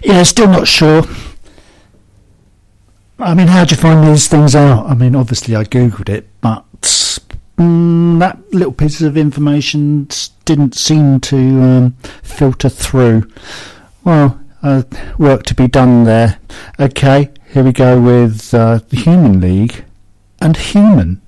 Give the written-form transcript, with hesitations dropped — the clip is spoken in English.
Yeah, still not sure. I mean, how do you find these things out? I mean, obviously I googled it, but that little piece of information didn't seem to filter through. Well, work to be done there. Okay, here we go with the Human League and Human.